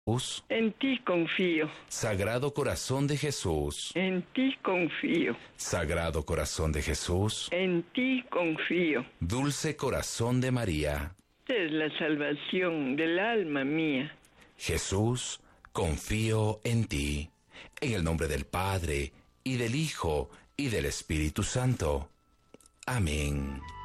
En ti confío. Sagrado Corazón de Jesús. En ti confío. Sagrado Corazón de Jesús. En ti confío. Dulce Corazón de María. Es la salvación del alma mía. Jesús, confío en ti. En el nombre del Padre, y del Hijo, y del Espíritu Santo. Amén.